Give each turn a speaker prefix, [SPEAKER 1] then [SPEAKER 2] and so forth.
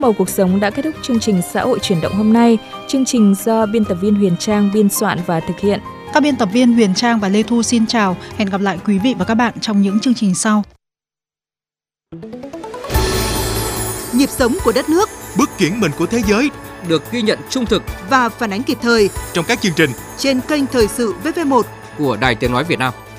[SPEAKER 1] Màu cuộc sống đã kết thúc chương trình xã hội chuyển động hôm nay. Chương trình do biên tập viên Huyền Trang biên soạn và thực hiện.
[SPEAKER 2] Các biên tập viên Huyền Trang và Lê Thu xin chào. Hẹn gặp lại quý vị và các bạn trong những chương trình sau.
[SPEAKER 3] Nhịp sống của đất nước,
[SPEAKER 4] bước chuyển mình của thế giới
[SPEAKER 5] được ghi nhận trung thực
[SPEAKER 3] và phản ánh kịp thời
[SPEAKER 4] trong các chương trình
[SPEAKER 3] trên kênh Thời sự VV1
[SPEAKER 5] của Đài Tiếng nói Việt Nam.